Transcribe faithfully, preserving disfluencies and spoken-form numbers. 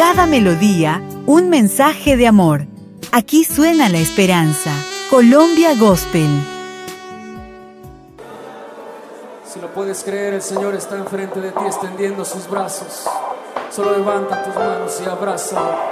cada melodía, un mensaje de amor. Aquí suena la esperanza. Colombia Gospel. Si lo puedes creer, el Señor está enfrente de ti extendiendo sus brazos. Solo levanta tus manos y abrázalo.